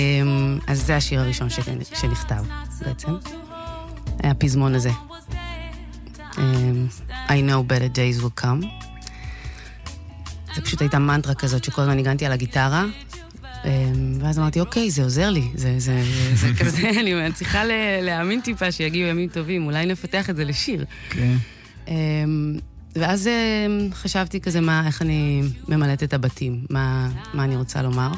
אז זה השיר הראשון שנכתב בעצם. היה פזמון הזה. I know better days will come. זה פשוט הייתה מנטרה כזאת שכל הזמן ניגנתי על הגיטרה, ואז אמרתי, אוקיי, זה עוזר לי, זה כזה, אני צריכה להאמין טיפה שיגיעו ימים טובים, אולי נפתח את זה לשיר. ואז חשבתי כזה, איך אני ממלאת את הבתים, מה אני רוצה לומר.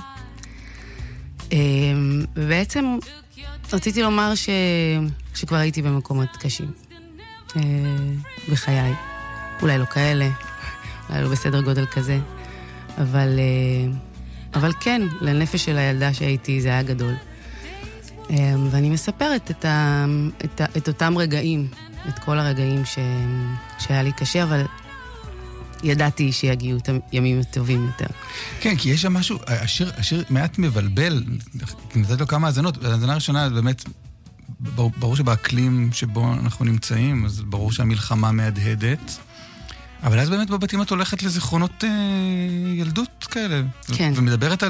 ובעצם רציתי לומר שכבר הייתי במקומות קשים בחיי. אולי לא כאלה, אולי לא בסדר גודל כזה, אבל כן, לנפש של הילדה שהייתי זה היה גדול. ואני מספרת את אותם רגעים, את כל הרגעים שהיה לי קשה, אבל ידעתי שיגיעו את הימים הטובים יותר. כן, כי יש שם משהו, השיר מעט מבלבל, נתת לו כמה האזנות, האזנה הראשונה באמת, ברור שבאקלים שבו אנחנו נמצאים, אז ברור שהמלחמה מהדהדת, אבל אז באמת בבתים את הולכת לזיכרונות ילדות כאלה. כן. ומדברת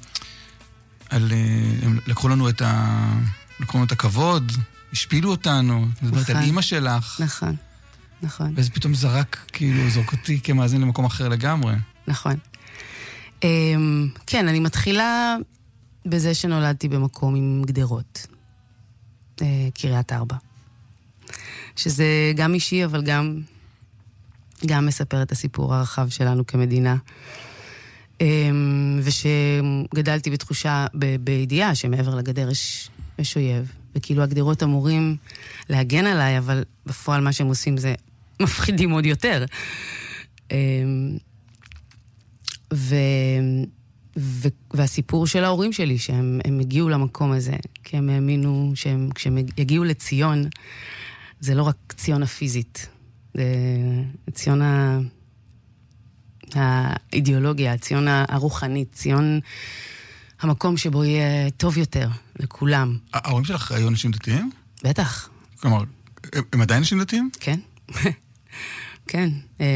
לקחו לנו את הכבוד, השפילו אותנו, מדברת על אמא שלך. נכון, נכון. וזה פתאום זורק אותי כמאזין למקום אחר לגמרי. נכון. כן, אני מתחילה בזה שנולדתי במקום עם גדרות. קריית ארבע. שזה גם אישי, אבל גם מספר את הסיפור הרחב שלנו כמדינה. ושגדלתי בתחושה, בידיעה שמעבר לגדר יש אויב. וכאילו הגדרות אמורים להגן עליי, אבל בפועל מה שהם עושים זה מפחידים עוד יותר. והסיפור של ההורים שלי, שהם הגיעו למקום הזה, כי הם האמינו כשהם יגיעו לציון, זה לא רק ציון הפיזית, זה ציון האידיאולוגיה, הציון הרוחנית, ציון המקום שבו יהיה טוב יותר לכולם. ההורים שלך היו אנשים דתיים? בטח. כלומר, הם עדיין אנשים דתיים? כן. כן.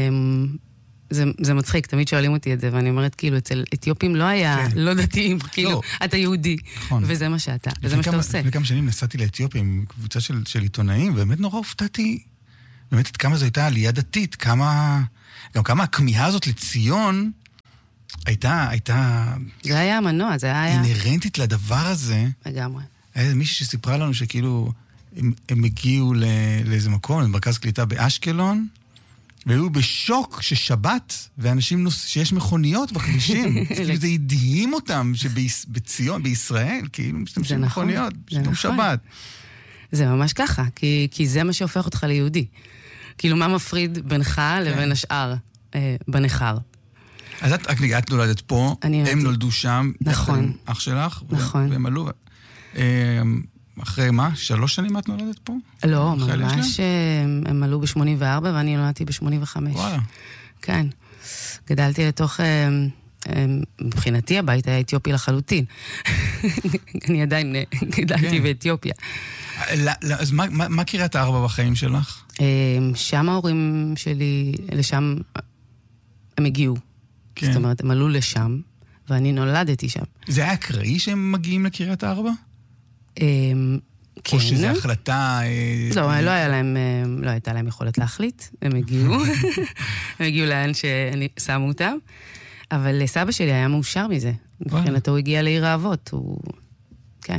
זה מצחיק, תמיד שואלים אותי את זה, ואני אומרת, כאילו, אצל אתיופים לא היה לא דתיים, כאילו, אתה יהודי, וזה מה שאתה, וזה מה שאתה עושה. לפני כמה שנים נסעתי לאתיופיה עם קבוצה של עיתונאים, ובאמת נורא הופתעתי, באמת את כמה זו הייתה עלייה דתית, גם כמה הכמיהה הזאת לציון הייתה... זה היה המנוע, זה היה... אינרנטית לדבר הזה. לגמרי. היה מישהי שסיפרה לנו שכאילו, הם הגיעו לאיזה מקום, למרכז קליטה באשקלון, והיו בשוק ששבת, ואנשים שיש מכוניות בכבישים, כאילו זה הדהים אותם שבציון, בישראל, כאילו משתמשים מכוניות, בשביל שבת. זה ממש ככה, כי זה מה שהופך אותך ליהודי. כאילו מה מפריד בינך לבין השאר בנחר. אז את נולדת פה, הם נולדו שם, נכון. אח שלך, נכון. והם עלו... אחרי מה? 3 שנים את נולדת פה? לא, ממש הם עלו ב-84 ואני נולדתי ב-85. וואלה. כן. גדלתי לתוך, מבחינתי הבית היה אתיופי לחלוטין. אני עדיין גדלתי באתיופיה. אז מה קריית ארבע בחיים שלך? שם ההורים שלי, לשם הם הגיעו. זאת אומרת, הם עלו לשם, ואני נולדתי שם. זה היה אקראי שהם מגיעים לקריית ארבע? כן. או שזו החלטה... לא, לא הייתה להם יכולת להחליט. הם הגיעו. הם הגיעו לאן שאני שמו אותם. אבל סבא שלי היה מאושר מזה. מבחינתו הוא הגיע לעיר האבות. כן.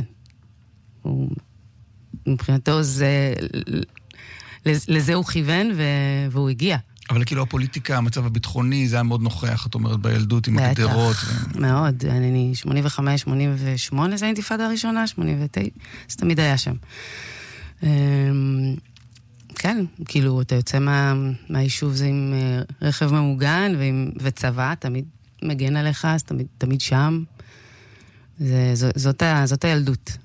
מבחינתו לזה הוא כיוון והוא הגיע. אבל כאילו הפוליטיקה, המצב הביטחוני, זה היה מאוד נוכח, את אומרת, בילדות עם הגדרות. מאוד. אני 85, 88, זה האינתיפאדה הראשונה, 89, זה תמיד היה שם. כן, כאילו, אתה יוצא מהיישוב זה עם רכב ממוגן וצבא, תמיד מגן עליך, אז תמיד שם. זאת הילדות.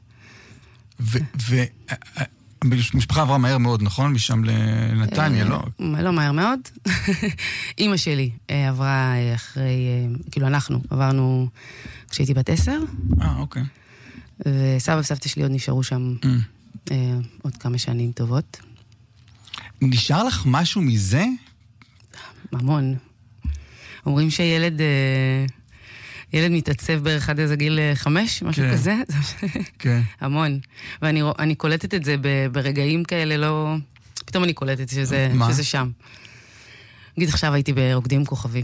משפחה עברה מהר מאוד, נכון? משם לנתניה, לא? לא מהר מאוד. אמא שלי עברה אחרי, כאילו אנחנו עברנו כשהייתי בת 10. אוקיי. וסבא וסבתא שלי עוד נשארו שם עוד כמה שנים טובות. נשאר לך משהו מזה? המון. אומרים ילד מתעצב בערך עד איזה גיל 5, משהו כזה. כן. המון. ואני קולטת את זה ברגעים כאלה, לא... פתאום אני קולטת שזה שם. נגיד עכשיו הייתי ברוקדים כוכבים.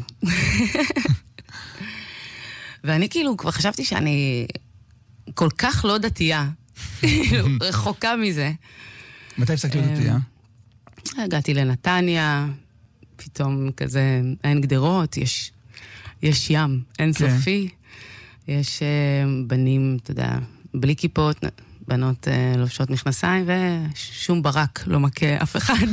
ואני כאילו כבר חשבתי שאני כל כך לא דתייה, רחוקה מזה. מתי הפסקת להיות דתייה? הגעתי לנתניה, פתאום כזה, אין גדרות, יש ים, אין סופי, יש בנים, אתה יודע, בלי כיפות, בנות לובשות מכנסיים, ושום ברק לא מכה אף אחד.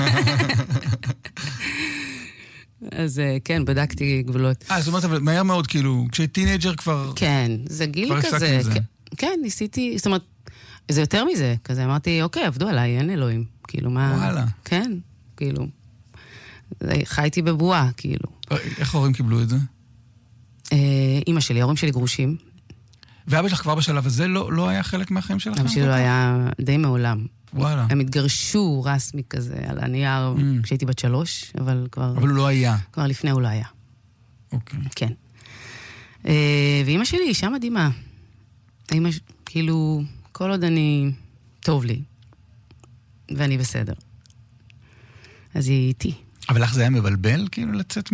אז כן, בדקתי גבולות. זאת אומרת, אבל מהר מאוד, כאילו, כשטינג'ר כבר... כן, זה גיל כזה. כן, ניסיתי, זאת אומרת, זה יותר מזה, כזה, אמרתי, אוקיי, עבדו עליי, אין אלוהים. כאילו, מה... וואלה. כן, כאילו. חייתי בבועה, כאילו. איך ההורים קיבלו את זה? אמא שלי, ההורים שלי גרושים. ואבא שלך כבר בשלב הזה לא היה חלק מהחיים שלכם? אבא שלי לא היה די מעולם. וואלה. הם התגרשו רסמי כזה על הנייר כשהייתי בת 3, אבל כבר... אבל הוא לא היה. כבר לפני הוא לא היה. אוקיי. כן. ואמא שלי אישה מדהימה. אמא, כאילו, כל עוד אני... טוב לי. ואני בסדר. אז היא איתי. אבל לך זה היה מבלבל, כאילו, לצאת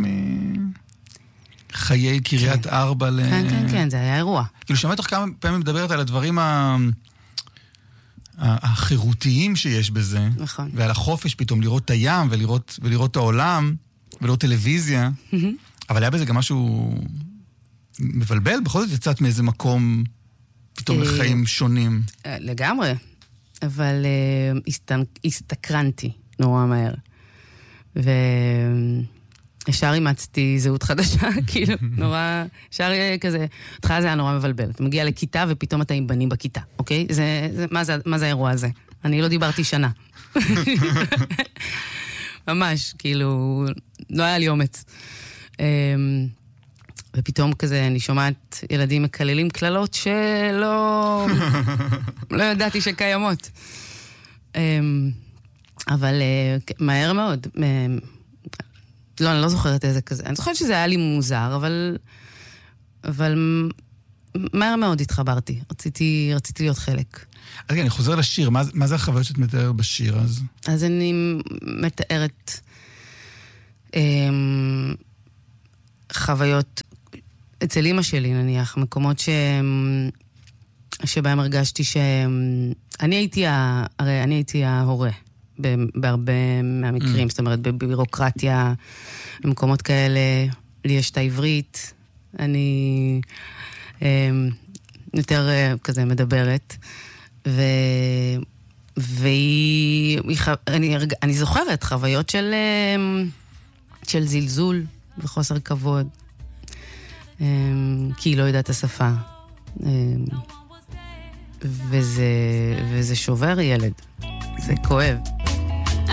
מחיי קריית ארבע ל... כן, זה היה אירוע. כאילו, שמעת לך כמה פעמים מדברת על הדברים החירותיים שיש בזה. נכון. ועל החופש פתאום, לראות את הים ולראות את העולם, ולראות טלוויזיה. אבל היה בזה גם משהו מבלבל, בכל זאת יצאת מאיזה מקום פתאום לחיים שונים. לגמרי. אבל הסתקרנתי נורא מהר. וישר אימצתי זהות חדשה, כאילו, נורא, ישר כזה, התחלה זה היה נורא מבלבל. אתה מגיע לכיתה ופתאום אתה עם בנים בכיתה, אוקיי? מה זה האירוע הזה? אני לא דיברתי שנה. ממש, כאילו, לא היה לי אומץ. ופתאום כזה אני שומעת ילדים מקללים כללות שלא לא ידעתי שקיימות. אבל מהר מאוד, לא, אני לא זוכרת איזה כזה, אני זוכרת שזה היה לי מוזר, אבל מהר מאוד התחברתי, רציתי להיות חלק. אז אני חוזר לשיר, מה זה החוויות שאת מתארת בשיר אז? אז אני מתארת חוויות אצל אמא שלי נניח, מקומות שבהם הרגשתי שאני הייתי ההורה בהרבה מהמקרים, זאת אומרת בבירוקרטיה, במקומות כאלה, לי יש את העברית, אני יותר כזה מדברת, אני זוכרת חוויות של זלזול וחוסר כבוד, כי היא לא יודעת את השפה. וזה שובר ילד. זה כואב.